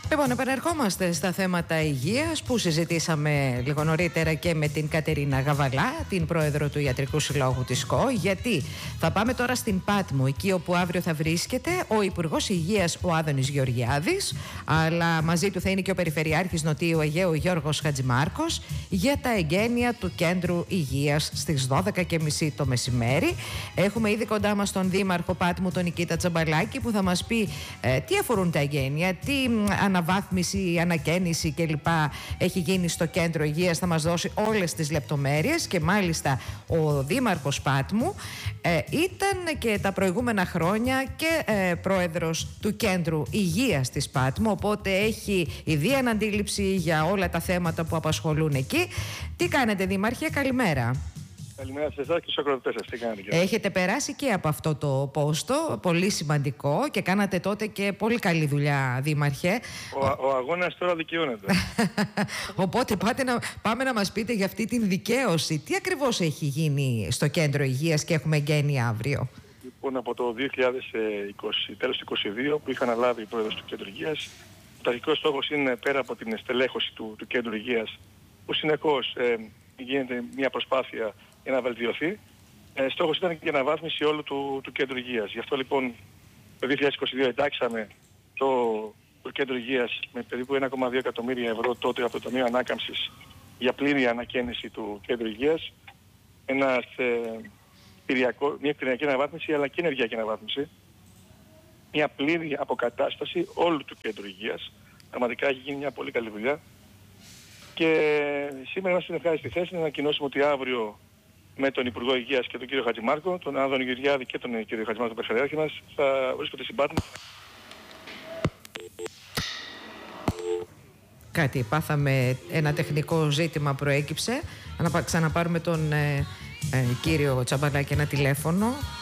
Λοιπόν, επανερχόμαστε στα θέματα υγείας που συζητήσαμε λίγο νωρίτερα και με την Κατερίνα Γαβαλά, την πρόεδρο του Ιατρικού Συλλόγου της ΚΟ, γιατί θα πάμε τώρα στην Πάτμο, εκεί όπου αύριο θα βρίσκεται ο Υπουργός Υγείας ο Άδωνης Γεωργιάδης, αλλά μαζί του θα είναι και ο Περιφερειάρχης Νοτίου Αιγαίου Γιώργος Χατζημάρκος για τα εγγένεια του Κέντρου Υγείας στις 12:30 το μεσημέρι. Έχουμε ήδη κοντά μας τον Δήμαρχο Πάτμου, τον Νικήτα Τσαμπαλάκη, που θα μας πει τι αφορούν τα εγγένεια, τι αναβάθμιση, ανακαίνιση κλπ. Έχει γίνει στο Κέντρο Υγείας. Θα μας δώσει όλες τις λεπτομέρειες. Και μάλιστα ο Δήμαρχος Πάτμου ήταν και τα προηγούμενα χρόνια και πρόεδρος του Κέντρου Υγείας της Πάτμου, οπότε έχει ιδία αντίληψη για όλα τα θέματα που απασχολούν εκεί. Τι κάνετε, Δήμαρχε? Καλημέρα. Καλημέρα σε εσάς και στους ακροατές σας. Τι κάνετε? Έχετε περάσει και από αυτό το πόστο, πολύ σημαντικό, και κάνατε τότε και πολύ καλή δουλειά, Δήμαρχε. Ο αγώνας τώρα δικαιώνεται. Οπότε πάμε να μας πείτε για αυτή την δικαίωση. Τι ακριβώς έχει γίνει στο Κέντρο Υγείας και έχουμε εγγένεια αύριο? Λοιπόν, από το 2020, τέλος του 2022, που είχα αναλάβει πρόεδρος του Κέντρου Υγείας, ο αρχικός στόχος είναι, πέρα από την στελέχωση του Κέντρου Υγείας, που συνεχώς γίνεται μια προσπάθεια για να βελτιωθεί, στόχος ήταν και η αναβάθμιση όλου του Κέντρου Υγείας. Γι' αυτό λοιπόν το 2022 εντάξαμε το Κέντρο Υγείας με περίπου 1,2 εκατομμύρια ευρώ τότε από το Ταμείο Ανάκαμψης για πλήρη ανακαίνιση του Κέντρου Υγείας, μια κτηριακή αναβάθμιση αλλά και ενεργειακή αναβάθμιση, μια πλήρη αποκατάσταση όλου του Κέντρου Υγείας. Πραγματικά έχει γίνει μια πολύ καλή δουλειά. Και σήμερα είμαστε στην ευχάριστη θέση να ανακοινώσουμε ότι αύριο με τον Υπουργό Υγείας και τον κύριο Χατζημάρκο, τον Άδωνη Γεωργιάδη και τον κύριο Χατζημάρκο, τον Περιφερειάρχη μας, θα βρίσκονται στην Πάτμο. Κάτι πάθαμε, ένα τεχνικό ζήτημα προέκυψε. Να ξαναπάρουμε τον κύριο Τσαμπαλάκη ένα τηλέφωνο.